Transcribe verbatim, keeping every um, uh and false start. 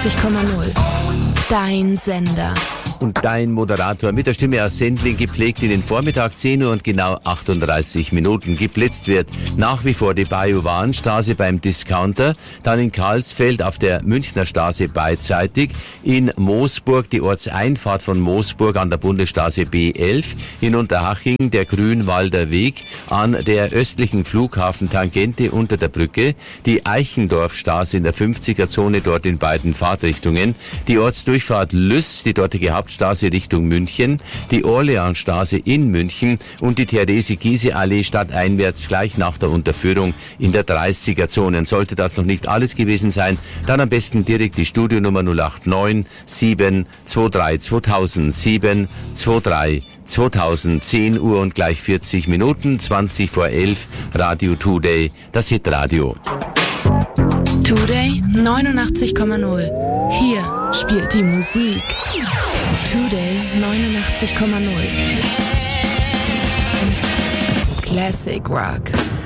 neunundachtzig Komma null. Dein Sender. Und dein Moderator mit der Stimme aus Sendling, gepflegt in den Vormittag, zehn Uhr und genau achtunddreißig Minuten. Geblitzt wird nach wie vor die Bayou-Warenstraße beim Discounter, dann in Karlsfeld auf der Münchner Straße beidseitig, in Moosburg die Ortseinfahrt von Moosburg an der Bundesstraße B elf, in Unterhaching der Grünwalder Weg an der östlichen Flughafentangente unter der Brücke, die Eichendorfstraße in der fünfziger-Zone dort in beiden Fahrtrichtungen, die Ortsdurchfahrt Lüss, die dortige Hauptstraße Richtung München, die Orleansstraße in München und die Therese-Giese-Allee stadteinwärts gleich nach der Unterführung in der dreißiger-Zone. Sollte das noch nicht alles gewesen sein, dann am besten direkt die Studionummer null acht neun sieben zwei drei zweitausend sieben zwei drei zweitausend, zehn Uhr und gleich vierzig Minuten, zwanzig vor elf, Radio Today, das Hitradio. Today neunundachtzig Komma null. Hier spielt die Musik. Today neunundachtzig Komma null. Classic Rock.